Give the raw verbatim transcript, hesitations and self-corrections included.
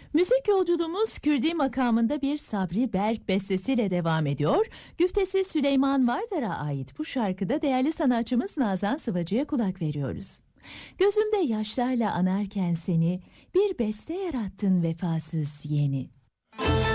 Müzik yolculuğumuz Kürdi makamında bir Sabri Berk bestesiyle devam ediyor. Güftesi Süleyman Vardar'a ait bu şarkıda değerli sanatçımız Nazan Sıvacı'ya kulak veriyoruz. Gözümde yaşlarla anarken seni, bir beste yarattın vefasız yeni.